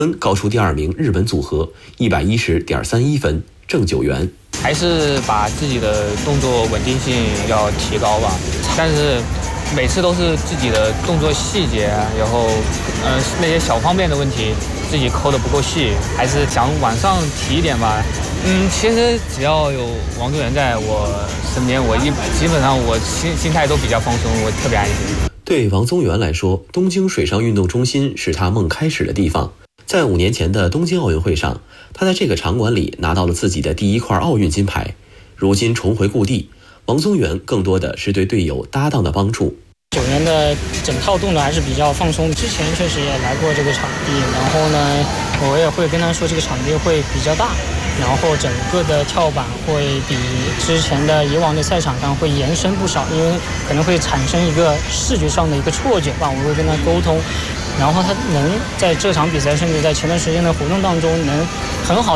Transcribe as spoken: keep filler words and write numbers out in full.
分高出第二名日本组合一百一十点三一分，郑九元。 还是把自己的动作稳定性要提高吧，但是每次都是自己的动作细节，然后呃那些小方面的问题自己抠得不够细，还是想往上提一点吧。嗯，其实只要有王宗源在我身边，我一基本上我心心态都比较放松，我特别安心。 对王宗源来说，东京水上运动中心是他梦开始的地方。在五年前的东京奥运会上，他在这个场馆里拿到了自己的第一块奥运金牌。如今重回故地，王宗源更多的是对队友搭档的帮助。 九元的整套动作还是比较放松，之前确实也来过这个场地，然后呢，我也会跟他说这个场地会比较大，然后整个的跳板会比之前的以往的赛场上会延伸不少，因为可能会产生一个视觉上的一个错觉吧，我会跟他沟通，然后他能在这场比赛甚至在前段时间的活动当中能很好